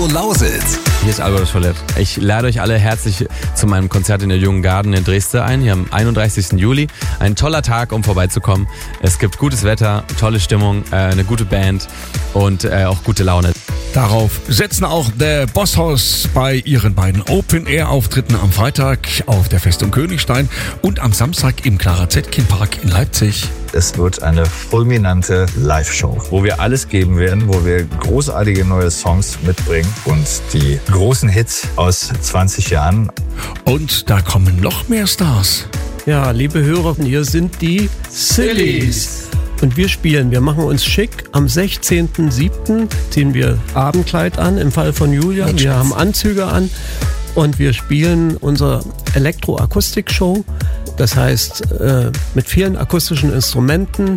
Radio Lausitz. Hier ist Alvaro Soler. Ich lade euch alle herzlich zu meinem Konzert in der Jungen Garden in Dresden ein, hier am 31. Juli. Ein toller Tag, um vorbeizukommen. Es gibt gutes Wetter, tolle Stimmung, eine gute Band und auch gute Laune. Darauf setzen auch der Bosshaus bei ihren beiden Open-Air-Auftritten am Freitag auf der Festung Königstein und am Samstag im Clara Zetkin Park in Leipzig. Es wird eine fulminante Live-Show, wo wir alles geben werden, wo wir großartige neue Songs mitbringen und die großen Hits aus 20 Jahren. Und da kommen noch mehr Stars. Ja, liebe Hörer, hier sind die Sillies. Und wir machen uns schick. Am 16.07. ziehen wir Abendkleid an, im Fall von Julia. Wir haben Anzüge an und wir spielen unsere Elektroakustik-Show. Das heißt, mit vielen akustischen Instrumenten,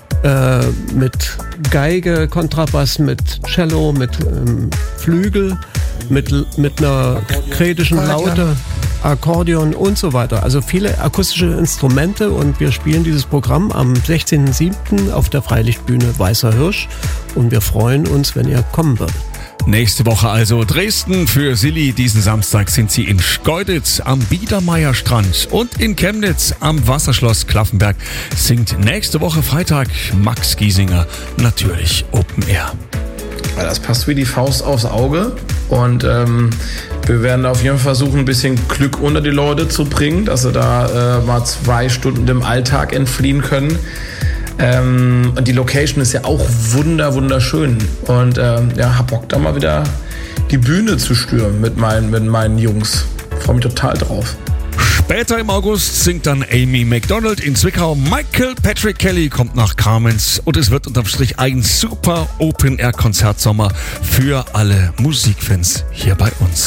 mit Geige, Kontrabass, mit Cello, mit Flügel, mit einer kretischen Laute, Akkordeon und so weiter. Also viele akustische Instrumente und wir spielen dieses Programm am 16.07. auf der Freilichtbühne Weißer Hirsch und wir freuen uns, wenn ihr kommen würdet. Nächste Woche also Dresden für Silly. Diesen Samstag sind sie in Schkeuditz am Biedermeierstrand und in Chemnitz am Wasserschloss Klaffenberg singt nächste Woche Freitag Max Giesinger, natürlich Open Air. Das passt wie die Faust aufs Auge und wir werden auf jeden Fall versuchen, ein bisschen Glück unter die Leute zu bringen, dass sie da mal 2 Stunden dem Alltag entfliehen können. Und die Location ist ja auch wunderschön und hab Bock da mal wieder die Bühne zu stürmen mit meinen Jungs. Freue mich total drauf. Später im August singt dann Amy Macdonald in Zwickau. Michael Patrick Kelly kommt nach Kamenz und es wird unterm Strich ein super Open-Air-Konzertsommer für alle Musikfans hier bei uns.